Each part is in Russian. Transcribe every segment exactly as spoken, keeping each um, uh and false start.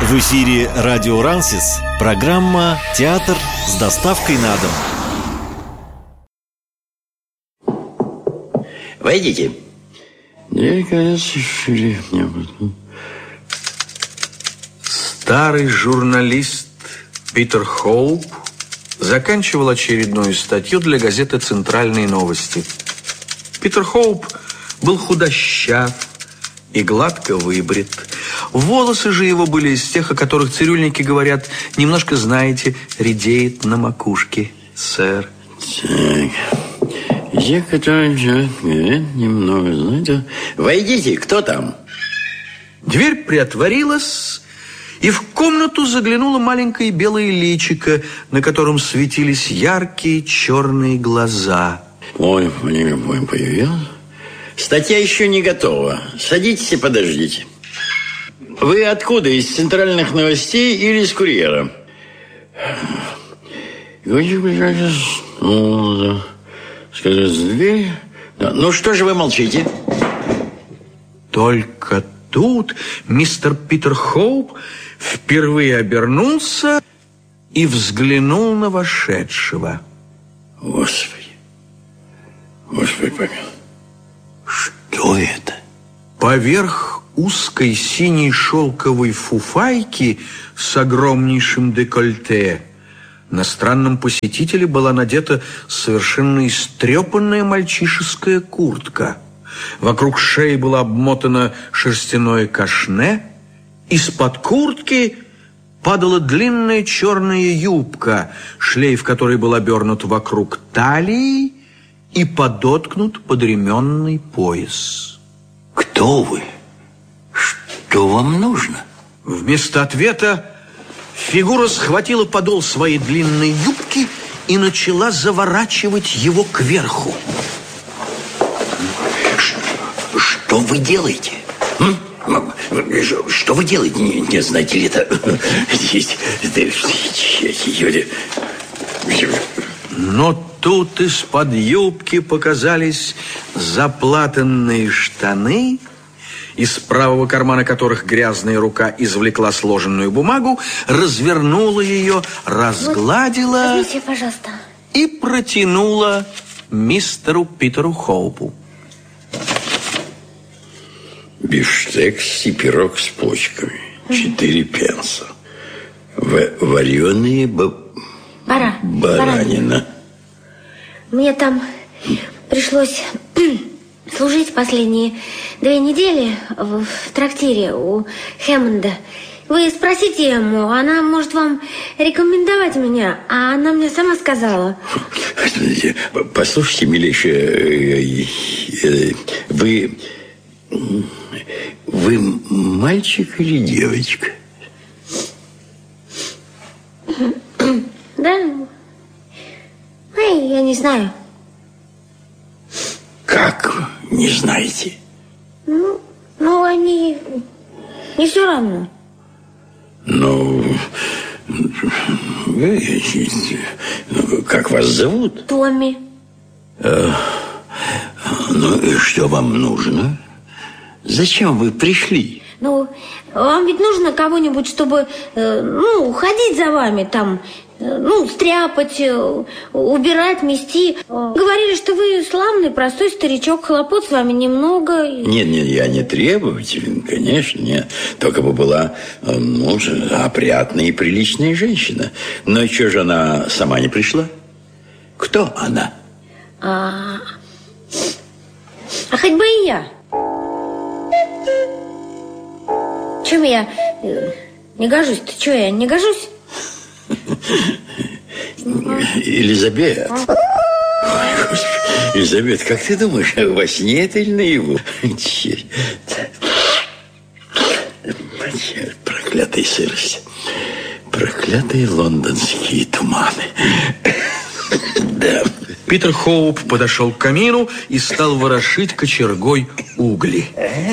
В эфире радио Рансис, программа «Театр с доставкой на дом». Войдите. Я, кажется, еще не буду. Старый журналист Питер Хоуп заканчивал очередную статью для газеты «Центральные новости». Питер Хоуп был худощав и гладко выбрит. Волосы же его были из тех, о которых цирюльники говорят, немножко, знаете, редеет на макушке, сэр. Так, я, который говорит, немного, знаете. Войдите, кто там? Дверь приотворилась, и в комнату заглянуло маленькое белое личико, на котором светились яркие черные глаза. Ой, мне появился. Статья еще не готова. Садитесь и подождите. Вы откуда? Из центральных новостей или из курьера? Ну, что же вы молчите? Только тут мистер Питер Хоуп впервые обернулся и взглянул на вошедшего. Господи, Господи помилуй. Что это? Поверх узкой синей шелковой фуфайки с огромнейшим декольте на странном посетителе была надета совершенно истрепанная мальчишеская куртка. Вокруг шеи было обмотано шерстяное кашне. Из-под куртки падала длинная черная юбка, шлейф которой был обернут вокруг талии и подоткнут под ременный пояс. Кто вы? Что вам нужно? Вместо ответа фигура схватила подол своей длинной юбки и начала заворачивать его кверху. Что вы делаете? М? Что вы делаете? Не, не знаете ли это? Но тут из-под юбки показались заплатанные штаны, из правого кармана которых грязная рука извлекла сложенную бумагу, развернула ее, разгладила, возьмите, пожалуйста, и протянула мистеру Питеру Хоупу. Бифштекс и пирог с почками. Четыре пенса. В вареные б... Бара. баранина. Мне там пришлось служить последние две недели в, в трактире у Хэммонда. Вы спросите ему, она может вам рекомендовать меня, а она мне сама сказала. Послушайте, милейшая, вы... Вы мальчик или девочка? Да? Ай, я не знаю. Как не знаете? Ну, ну они... Не все равно. Ну, вы... Как вас зовут? Томми. А, ну, и что вам нужно? Зачем вы пришли? Ну, вам ведь нужно кого-нибудь, чтобы, э, ну, ходить за вами там, э, ну, стряпать, э, убирать, мести. Говорили, что вы славный, простой старичок, хлопот с вами немного. Нет, нет, я не требователен, конечно, нет. Только бы была, ну, опрятная и приличная женщина. Но что же она сама не пришла? Кто она? А, а хоть бы и я. Чем я э, не гожусь-то? Чего я не гожусь? Елизабет. Ой, Господи. Елизабет, как ты думаешь, во сне это или наяву? Черт. Проклятая сырость. Проклятые лондонские туманы. Да. Питер Хоуп подошел к камину и стал ворошить кочергой угли.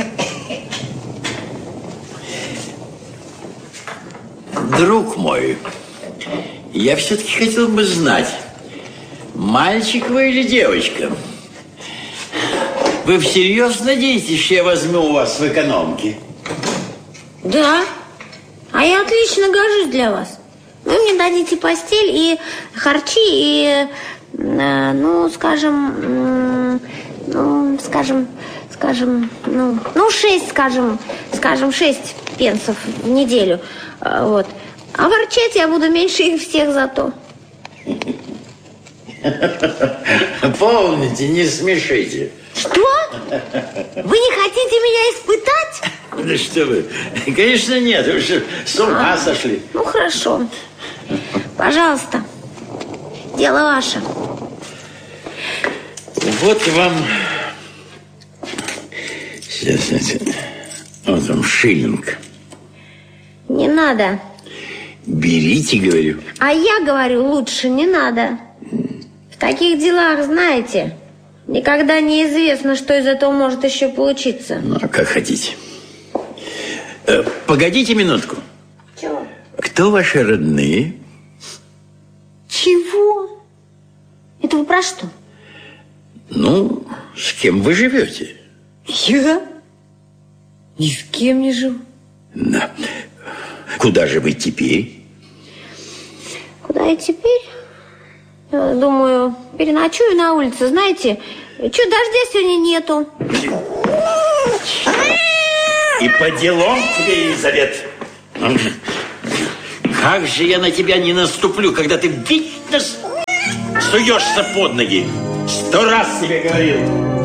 Друг мой, я все-таки хотел бы знать, мальчик вы или девочка? Вы всерьез надеетесь, что я возьму у вас в экономке? Да. А я отлично гожусь для вас. Вы мне дадите постель и харчи, и, э, ну, скажем, э, ну, скажем, скажем, ну, ну, шесть, скажем, скажем, шесть пенсов в неделю, э, вот. А ворчать я буду меньше их всех зато. Помните, не смешите. Что? Вы не хотите меня испытать? Да что вы, конечно нет, вы же с ума а, сошли. Ну, хорошо. Пожалуйста, дело ваше. Вот вам... Сейчас, вот вам шиллинг. Не надо. Берите, говорю. А я говорю, лучше не надо. В таких делах, знаете, никогда не известно, что из этого может еще получиться. Ну, как хотите. Э, погодите минутку. Чего? Кто ваши родные? Чего? Это вы про что? Ну, с кем вы живете? Я? Ни с кем не живу. Да. Куда же вы теперь? Куда я теперь? Думаю, переночую на улице. Знаете, что, дождя сегодня нету. И по делам тебе, Елизавета. Как же я на тебя не наступлю, когда ты вечно суешься под ноги. Сто раз тебе говорил.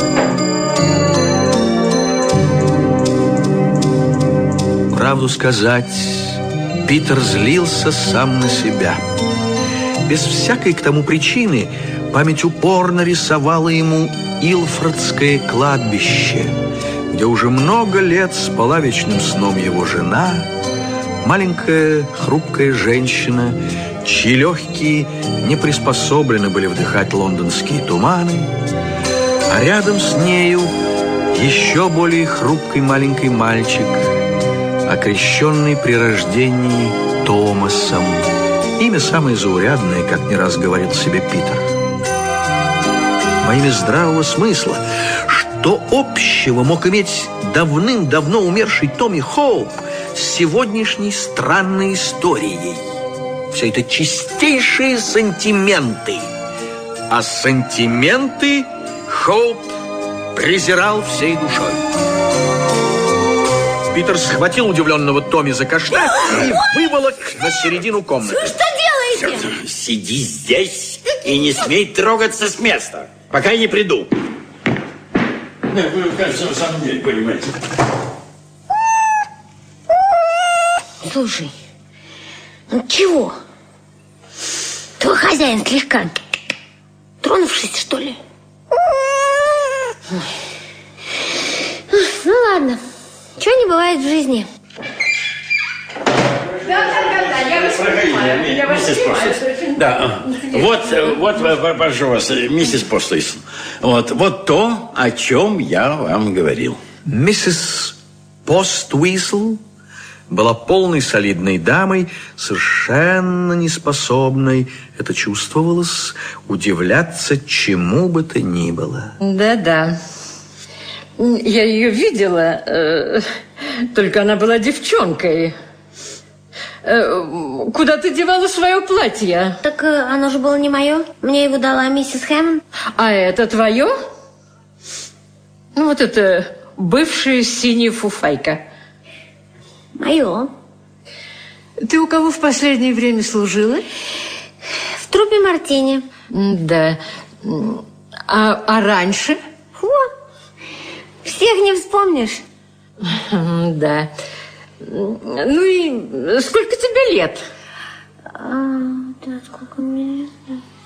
Правду сказать, Питер злился сам на себя. Без всякой к тому причины память упорно рисовала ему Илфордское кладбище, где уже много лет спала вечным сном его жена, маленькая хрупкая женщина, чьи легкие не приспособлены были вдыхать лондонские туманы, а рядом с нею еще более хрупкий маленький мальчик, окрещенный при рождении Томасом. Имя самое заурядное, как не раз говорил себе Питер. Во имя здравого смысла, что общего мог иметь давным-давно умерший Томми Хоуп с сегодняшней странной историей? Все это чистейшие сантименты. А сантименты Хоуп презирал всей душой. Питер схватил удивленного Томми за каштан и выволок на середину комнаты. Вы что делаете? Сиди здесь и не смей трогаться с места, пока я не приду. Вы, кажется, на самом деле понимаете. Слушай, ну чего? Твой хозяин слегка тронувшись, что ли? Ну ладно. Чего не бывает в жизни? Да, да, да, я вас понимаю. Я вас понимаю. Да, вот, вот, прошу вас, миссис Постлейсон. Вот, вот то, о чем я вам говорил. Миссис Поствисл была полной солидной дамой, совершенно неспособной, это чувствовалось, удивляться чему бы то ни было. Да-да. Я ее видела, э, только она была девчонкой. Э, куда ты девала свое платье? Так э, оно же было не мое. Мне его дала миссис Хэммонд. А это твое? Ну, вот это бывшая синяя фуфайка. Мое. Ты у кого в последнее время служила? В труппе Мартини. Да. А, а раньше? Фу. Всех не вспомнишь. Да. Ну и сколько тебе лет? А, да, сколько мне лет?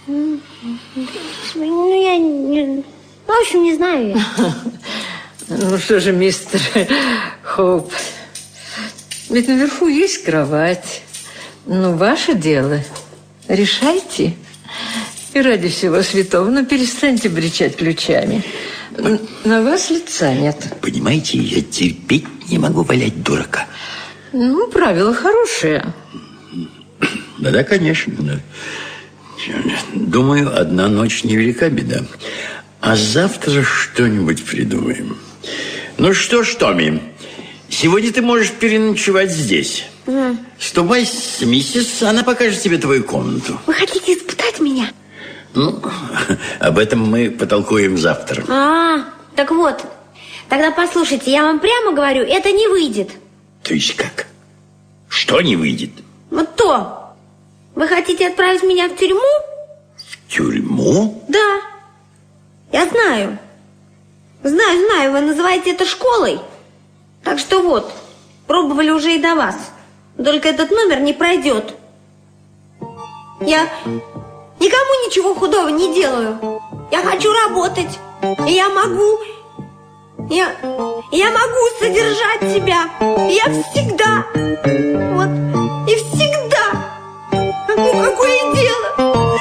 Ну, я не... В общем, не знаю я. Ну что же, мистер Хоуп, ведь наверху есть кровать. Ну, ваше дело. Решайте. И ради всего святого, ну, перестаньте бричать ключами. На вас лица нет. Понимаете, я терпеть не могу валять дурака. Ну, правило хорошее. Да-да, конечно. Да. Думаю, одна ночь невелика беда. А завтра что-нибудь придумаем. Ну что ж, Томми, сегодня ты можешь переночевать здесь. Mm. Ступай с миссис, она покажет тебе твою комнату. Вы хотите испытать меня? Ну, об этом мы потолкуем завтра. А, так вот. Тогда послушайте, я вам прямо говорю, это не выйдет. То есть как? Что не выйдет? Вот то. Вы хотите отправить меня в тюрьму? В тюрьму? Да. Я знаю. Знаю, знаю, вы называете это школой. Так что вот, пробовали уже и до вас. Только этот номер не пройдет. Я никому ничего худого не делаю. Я хочу работать. И я могу... Я, я могу содержать себя. Я всегда... Вот, и всегда. Ну, какое дело?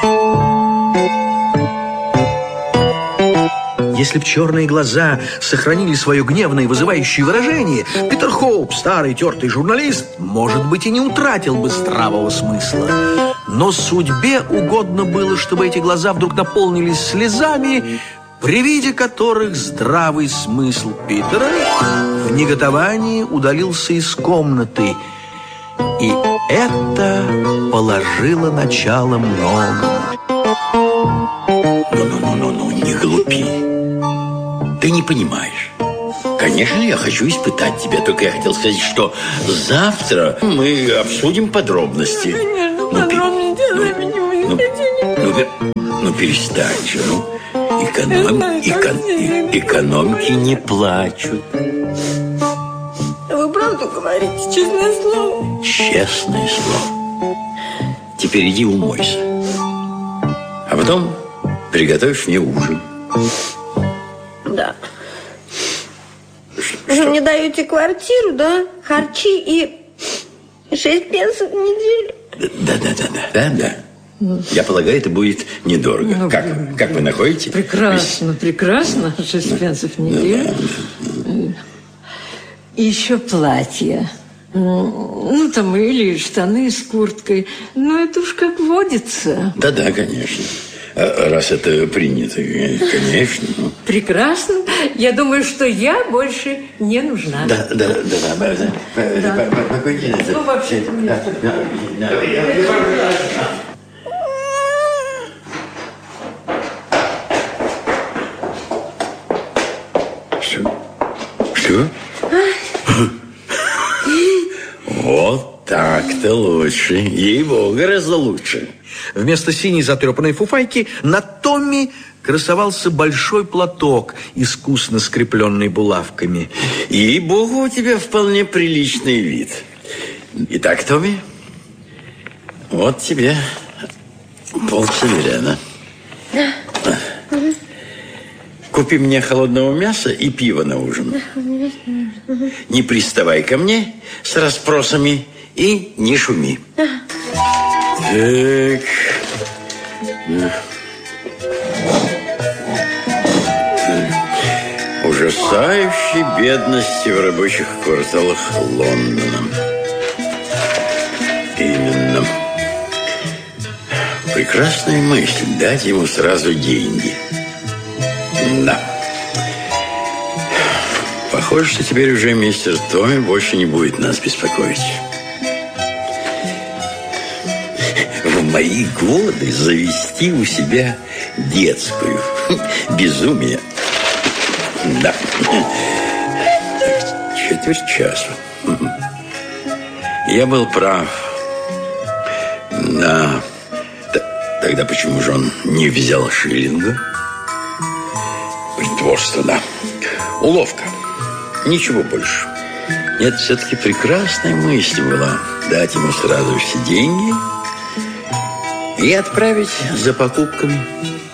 Если б черные глаза сохранили свое гневное и вызывающее выражение, Питер Хоуп, старый тертый журналист, может быть, и не утратил бы здравого смысла. Но судьбе угодно было, чтобы эти глаза вдруг наполнились слезами, при виде которых здравый смысл Питера в негодовании удалился из комнаты. И это положило начало многому. Ну-ну-ну-ну, не глупи. Ты не понимаешь. Конечно, я хочу испытать тебя, только я хотел сказать, что завтра мы обсудим подробности. Конечно, Ну, подробности ну, вы меня не ну, хотите. ну, пер- ну, перестань же, ну. Эконом... эко- э- Экономки не плачут. Вы правду говорите, честное слово? Честное слово. Теперь иди умойся. А потом приготовишь мне ужин. Да. Вы же мне даете квартиру, да? Харчи и шесть пенсов в неделю. Да-да-да-да. Да-да. Я полагаю, это будет недорого. Ну, как, как вы находите? Прекрасно, прекрасно. Шесть пенсов в неделю. И еще платье. Ну, там или штаны с курткой. Ну, это уж как водится. Да-да, конечно. А раз это принято, конечно. Ну. Прекрасно. Я думаю, что я больше не нужна. Да, да, да, да. да. Да. Покойте. Ну, вообще-то мне... Да, да, да. Что? Что? Вот так-то лучше. Ей-богу, гораздо лучше. Вместо синей затрепанной фуфайки на Томми красовался большой платок, искусно скрепленный булавками. Ей-богу, у тебя вполне приличный вид. Итак, Томми, вот тебе полсеверяна. Да. Купи мне холодного мяса и пива на ужин. Не приставай ко мне с расспросами и не шуми. Так. Ужасающей бедности в рабочих кварталах Лондона. Именно. Прекрасная мысль дать ему сразу деньги. Да. Похоже, что теперь уже мистер Томми больше не будет нас беспокоить. В мои годы завести у себя детскую. Безумие. Да. Четверть часа. Я был прав. Да. Тогда почему же он не взял шиллинга? Притворство, да. Уловка. Ничего больше. Нет, все-таки прекрасная мысль была дать ему сразу все деньги и отправить за покупками.